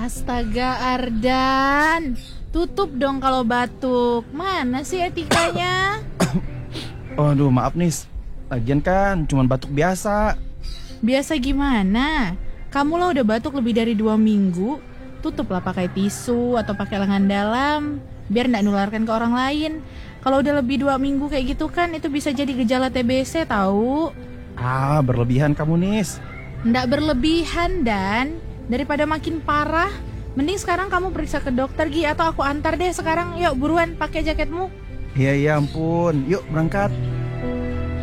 Astaga Ardan, tutup dong kalau batuk. Mana sih etikanya? Aduh maaf Nis, lagian kan cuman batuk biasa. Biasa gimana? Kamu lah udah batuk lebih dari 2 minggu. Tutuplah pakai tisu atau pakai lengan dalam, biar nggak nularkan ke orang lain. Kalau udah lebih 2 minggu kayak gitu kan, itu bisa jadi gejala TBC tahu. Berlebihan kamu Nis. Nggak berlebihan Dan, daripada makin parah, mending sekarang kamu periksa ke dokter Gi, atau aku antar deh sekarang. Yuk buruan pakai jaketmu. Iya ampun, yuk berangkat.